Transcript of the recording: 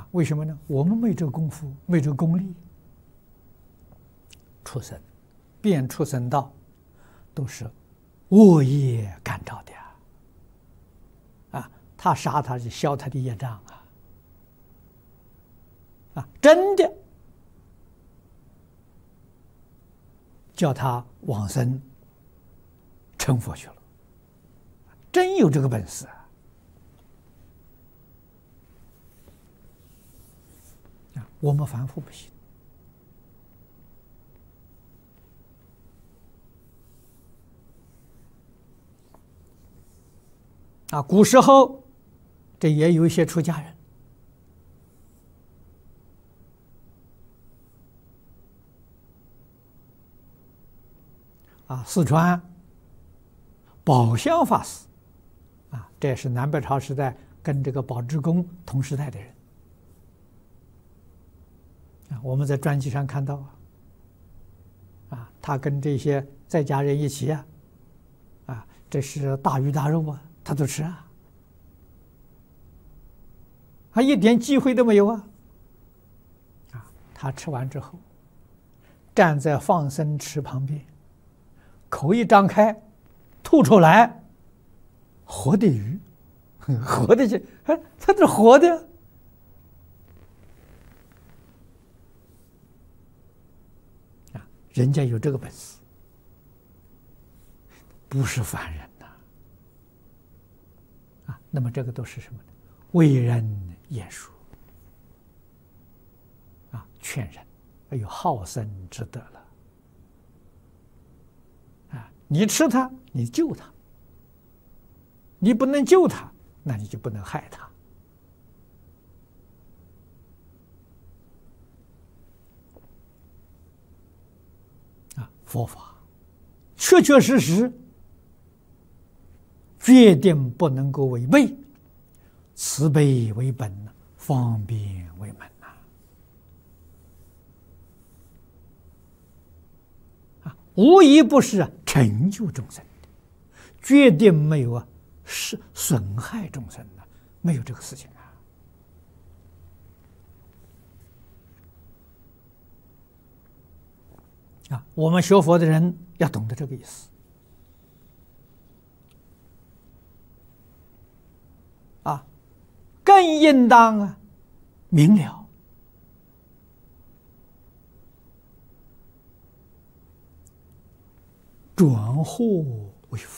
为什么呢？我们没这个功夫，没这个功力。畜生，变畜生道，都是恶业感召的他杀他就消他的业障真的叫他往生成佛去了，真有这个本事我们凡夫不行。古时候这也有一些出家人四川宝相法师这也是南北朝时代跟这个宝志公同时代的人我们在传记上看到他跟这些在家人一起这是大鱼大肉他都吃他一点忌讳都没有他吃完之后站在放生池旁边，口一张开吐出来活的鱼，活的去，它是活的人家有这个本事，不是凡人那么这个都是什么呢？为人言说劝人，有好生之德了你吃它，你救它；你不能救它，那你就不能害它佛法确确实实决定不能够违背，慈悲为本，方便为门无一不是成就众生的，决定没有是损害众生的，没有这个事情我们学佛的人要懂得这个意思更应当明了转祸为福。